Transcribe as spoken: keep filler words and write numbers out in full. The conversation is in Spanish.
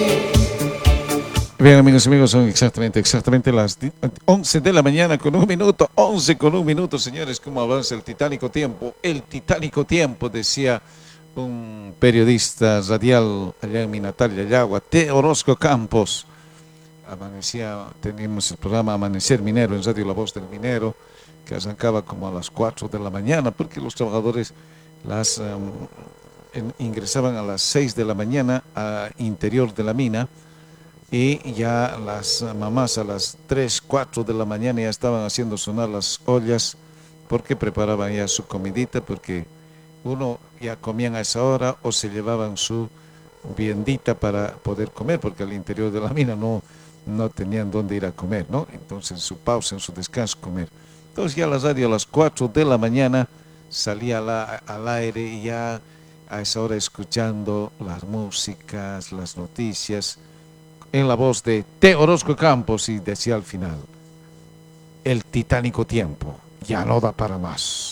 Bien, amigos y amigos, son exactamente, exactamente las once de la mañana con un minuto, once con un minuto, señores, cómo avanza el titánico tiempo, el titánico tiempo, decía un periodista radial allá en mi natal Yayagua, T. Orozco Campos. Amanecía, teníamos el programa Amanecer Minero en Radio La Voz del Minero, que arrancaba como a las cuatro de la mañana, porque los trabajadores las um, en, ingresaban a las seis de la mañana al interior de la mina, y ya las mamás a las tres, cuatro de la mañana ya estaban haciendo sonar las ollas porque preparaban ya su comidita, porque uno ya comían a esa hora o se llevaban su viandita para poder comer, porque al interior de la mina no, no tenían dónde ir a comer, ¿no? Entonces en su pausa, en su descanso, comer. Entonces ya la radio a las cuatro de la mañana salía al, al aire y ya a esa hora escuchando las músicas, las noticias, en la voz de T. Orozco Campos, y decía al final, el titánico tiempo ya no da para más.